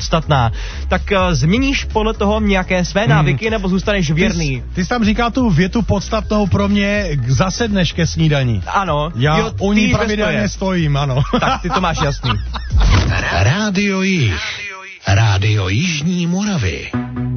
podstatná. Tak změníš podle toho nějaké své návyky, nebo zůstaneš věrný? Ty jsi tam říkal tu větu podstatnou pro mě, zasedneš ke snídani. Ano. Já u ní pravidelně stojím, ano. Tak ty to máš jasný. Rádio Jih. Rádio Jižní Moravy.